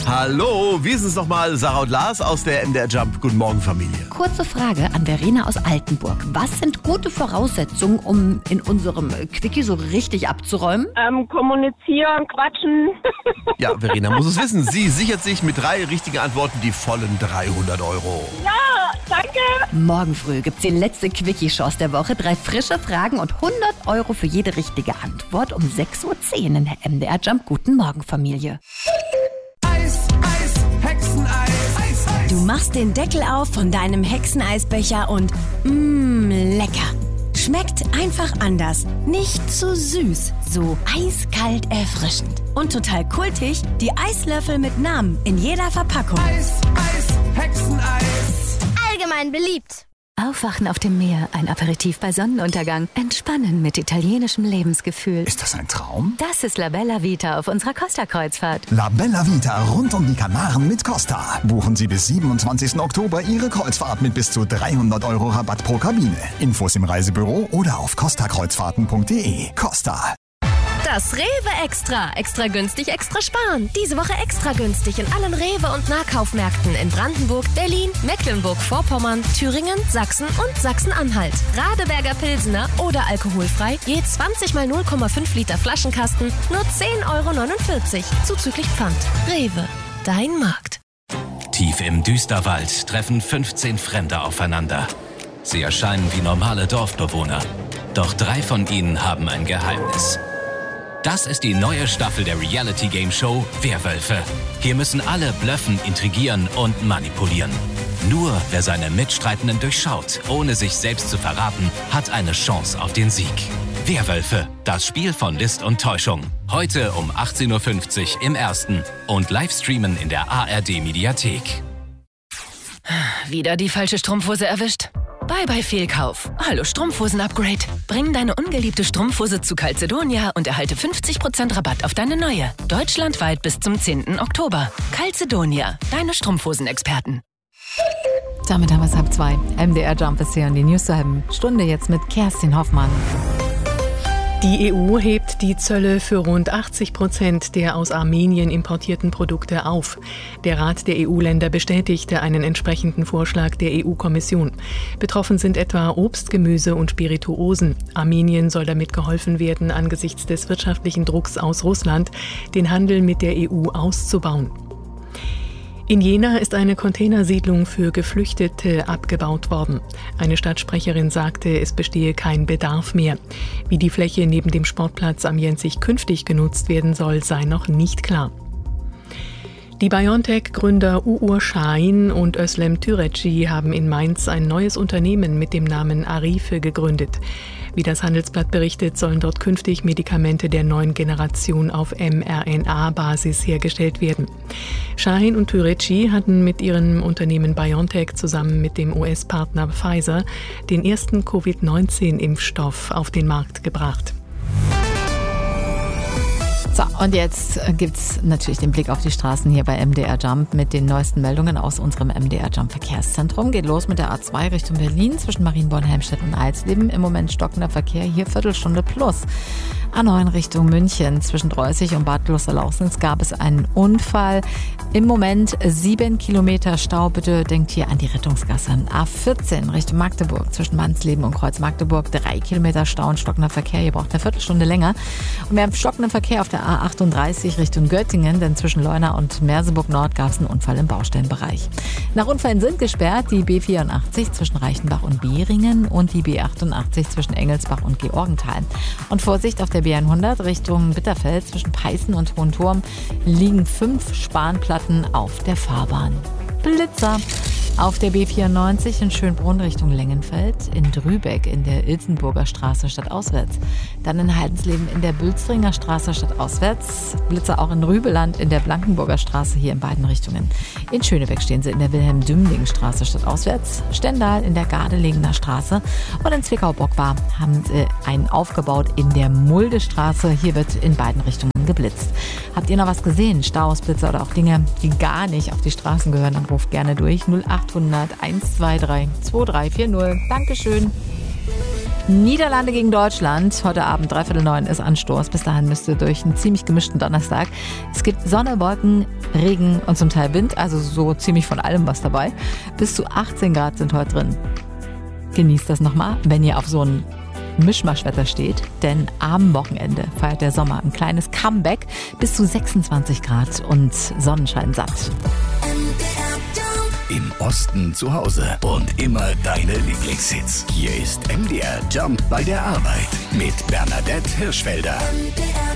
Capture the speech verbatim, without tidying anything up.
Hallo, wie ist es nochmal? Sarah und Lars aus der M D R Jump. Guten Morgen, Familie. Kurze Frage an Verena aus Altenburg. Was sind gute Voraussetzungen, um in unserem Quickie so richtig abzuräumen? Ähm, kommunizieren, quatschen. Ja, Verena muss es wissen. Sie sichert sich mit drei richtigen Antworten die vollen dreihundert Euro. Ja, danke. Morgen früh gibt's die letzte Quickie-Chance der Woche. Drei frische Fragen und hundert Euro für jede richtige Antwort um sechs Uhr zehn in der M D R Jump. Guten Morgen, Familie. Eis, Eis, Hexeneis. Eis, Eis. Du machst den Deckel auf von deinem Hexeneisbecher und mmm, lecker. Schmeckt einfach anders. Nicht zu süß, so eiskalt erfrischend. Und total kultig, die Eislöffel mit Namen in jeder Verpackung. Eis, Eis, Hexeneis. Allgemein beliebt. Aufwachen auf dem Meer, ein Aperitif bei Sonnenuntergang, entspannen mit italienischem Lebensgefühl. Ist das ein Traum? Das ist La Bella Vita auf unserer Costa-Kreuzfahrt. La Bella Vita rund um die Kanaren mit Costa. Buchen Sie bis siebenundzwanzigsten Oktober Ihre Kreuzfahrt mit bis zu dreihundert Euro Rabatt pro Kabine. Infos im Reisebüro oder auf costa kreuzfahrten punkt de. Costa. Das Rewe Extra. Extra günstig, extra sparen. Diese Woche extra günstig in allen Rewe- und Nahkaufmärkten in Brandenburg, Berlin, Mecklenburg-Vorpommern, Thüringen, Sachsen und Sachsen-Anhalt. Radeberger Pilsener oder alkoholfrei, je zwanzig mal null Komma fünf Liter Flaschenkasten, nur zehn Euro neunundvierzig. Zuzüglich Pfand. Rewe, dein Markt. Tief im Düsterwald treffen fünfzehn Fremde aufeinander. Sie erscheinen wie normale Dorfbewohner. Doch drei von ihnen haben ein Geheimnis. Das ist die neue Staffel der Reality-Game-Show Werwölfe. Hier müssen alle blöffen, intrigieren und manipulieren. Nur wer seine Mitstreitenden durchschaut, ohne sich selbst zu verraten, hat eine Chance auf den Sieg. Werwölfe, das Spiel von List und Täuschung. Heute um achtzehn Uhr fünfzig im Ersten und Livestreamen in der A R D-Mediathek. Wieder die falsche Strumpfhose erwischt? Bye bye Fehlkauf. Hallo Strumpfhosen-Upgrade. Bring deine ungeliebte Strumpfhose zu Calzedonia und erhalte fünfzig Prozent Rabatt auf deine neue. Deutschlandweit bis zum zehnten Oktober. Calzedonia, deine Strumpfhosen-Experten. Damit haben wir es halb zwei. M D R Jump ist hier und die News zur halben Stunde jetzt mit Kerstin Hoffmann. Die E U hebt die Zölle für rund achtzig Prozent der aus Armenien importierten Produkte auf. Der Rat der E U-Länder bestätigte einen entsprechenden Vorschlag der E U-Kommission. Betroffen sind etwa Obst, Gemüse und Spirituosen. Armenien soll damit geholfen werden, angesichts des wirtschaftlichen Drucks aus Russland den Handel mit der E U auszubauen. In Jena ist eine Containersiedlung für Geflüchtete abgebaut worden. Eine Stadtsprecherin sagte, es bestehe kein Bedarf mehr. Wie die Fläche neben dem Sportplatz am Jensich künftig genutzt werden soll, sei noch nicht klar. Die BioNTech-Gründer Uğur Şahin und Özlem Türeci haben in Mainz ein neues Unternehmen mit dem Namen Arife gegründet. Wie das Handelsblatt berichtet, sollen dort künftig Medikamente der neuen Generation auf mRNA-Basis hergestellt werden. Şahin und Türeci hatten mit ihrem Unternehmen BioNTech zusammen mit dem U S-Partner Pfizer den ersten Covid neunzehn Impfstoff auf den Markt gebracht. So, und jetzt gibt's natürlich den Blick auf die Straßen hier bei M D R Jump mit den neuesten Meldungen aus unserem M D R Jump Verkehrszentrum. Geht los mit der A zwei Richtung Berlin zwischen Marienborn, Helmstedt und Eisleben. Im Moment stockender Verkehr, hier Viertelstunde plus. A neun Richtung München zwischen Dreußig und Bad Kloster-Lausnitz gab es einen Unfall. Im Moment sieben Kilometer Stau. Bitte denkt hier an die Rettungsgasse. A vierzehn Richtung Magdeburg zwischen Mansleben und Kreuz Magdeburg. Drei Kilometer Stau und stockender Verkehr. Ihr braucht eine Viertelstunde länger. Und wir haben stockenden Verkehr auf der A achtunddreißig Richtung Göttingen, denn zwischen Leuna und Merseburg Nord gab es einen Unfall im Baustellenbereich. Nach Unfällen sind gesperrt die B vierundachtzig zwischen Reichenbach und Beringen und die B achtundachtzig zwischen Engelsbach und Georgenthal. Und Vorsicht auf der B hundert Richtung Bitterfeld zwischen Peißen und Hohenturm liegen fünf Spanplatten auf der Fahrbahn. Blitzer. Auf der B vierundneunzig in Schönbrunn Richtung Lengenfeld, in Drübeck in der Ilsenburger Straße stadtauswärts, dann in Heidensleben in der Bülzringer Straße stadtauswärts, Blitzer auch in Rübeland in der Blankenburger Straße hier in beiden Richtungen. In Schönebeck stehen sie in der Wilhelm-Dümling-Straße stadtauswärts, Stendal in der Gardelegener Straße und in Zwickau-Bockwar haben sie einen aufgebaut in der Muldestraße. Hier wird in beiden Richtungen geblitzt. Habt ihr noch was gesehen? Staus, Blitzer oder auch Dinge, die gar nicht auf die Straßen gehören? Dann ruft gerne durch null achthundert eins zwei drei zwei drei vier null. Dankeschön. Niederlande gegen Deutschland. Heute Abend, dreiviertel neun ist Anstoß. Bis dahin müsst ihr durch einen ziemlich gemischten Donnerstag. Es gibt Sonne, Wolken, Regen und zum Teil Wind. Also so ziemlich von allem was dabei. Bis zu achtzehn Grad sind heute drin. Genießt das nochmal, wenn ihr auf so ein Mischmaschwetter steht. Denn am Wochenende feiert der Sommer ein kleines Comeback. Bis zu sechsundzwanzig Grad und Sonnenschein satt. Im Osten zu Hause und immer deine Lieblingshits. Hier ist M D R Jump bei der Arbeit mit Bernadette Hirschfelder. M D R